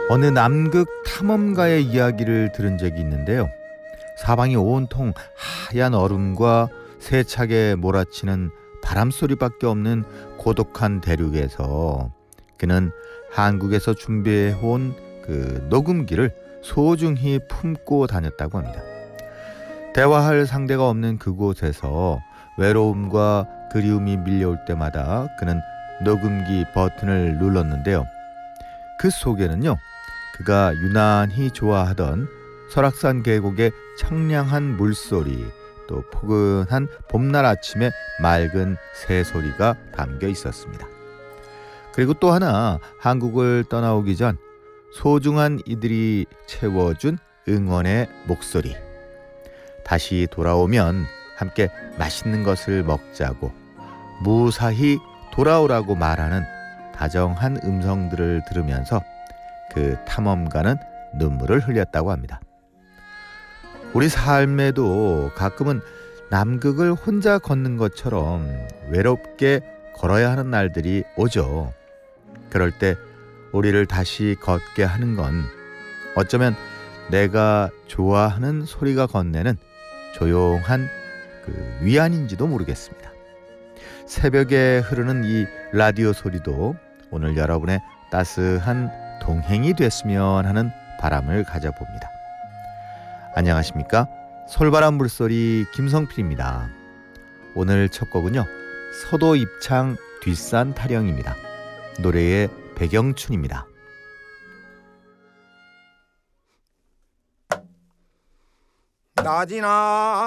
어느 남극 탐험가의 이야기를 들은 적이 있는데요. 사방이 온통 하얀 얼음과 세차게 몰아치는 바람소리밖에 없는 고독한 대륙에서 그는 한국에서 준비해온 그 녹음기를 소중히 품고 다녔다고 합니다. 대화할 상대가 없는 그곳에서 외로움과 그리움이 밀려올 때마다 그는 녹음기 버튼을 눌렀는데요. 그 속에는요, 그가 유난히 좋아하던 설악산 계곡의 청량한 물소리, 또 포근한 봄날 아침의 맑은 새소리가 담겨 있었습니다. 그리고 또 하나, 한국을 떠나오기 전 소중한 이들이 채워준 응원의 목소리. 다시 돌아오면 함께 맛있는 것을 먹자고 무사히 돌아오라고 말하는 다정한 음성들을 들으면서 그 탐험가는 눈물을 흘렸다고 합니다. 우리 삶에도 가끔은 남극을 혼자 걷는 것처럼 외롭게 걸어야 하는 날들이 오죠. 그럴 때 우리를 다시 걷게 하는 건 어쩌면 내가 좋아하는 소리가 건네는 조용한 그 위안인지도 모르겠습니다. 새벽에 흐르는 이 라디오 소리도 오늘 여러분의 따스한 동행이 됐으면 하는 바람을 가져봅니다. 안녕하십니까? 솔바람 물소리 김성필입니다. 오늘 첫 곡은요, 서도 입창 뒷산 타령입니다. 노래의 배경춘입니다. 낮이나